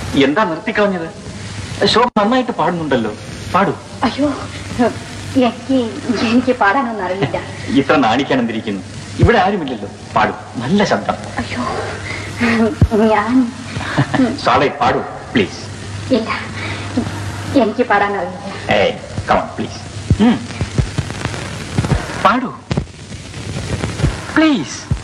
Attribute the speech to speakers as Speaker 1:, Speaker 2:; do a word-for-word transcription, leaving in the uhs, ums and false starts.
Speaker 1: എന്താ നിർത്തിക്കളഞ്ഞത്? ശോഭ നന്നായിട്ട് പാടുന്നുണ്ടല്ലോ, പാടൂ.
Speaker 2: അയ്യോ, എനിക്ക് എനിക്ക് പാടാനൊന്നും അറിയില്ല.
Speaker 1: ഇത്ര നാണിക്കാൻ എന്തിരിക്കുന്നു? ഇവിടെ ആരുമില്ലല്ലോ, പാടൂ, നല്ല ശബ്ദം.
Speaker 2: അയ്യോ, ഞാൻ
Speaker 1: സാറേ പാടൂ പ്ലീസ്.
Speaker 2: ഇല്ല, എനിക്ക് പാടാനറിയില്ല.
Speaker 1: ഏയ് കം ഓൺ പ്ലീസ്, പാടൂ പ്ലീസ്.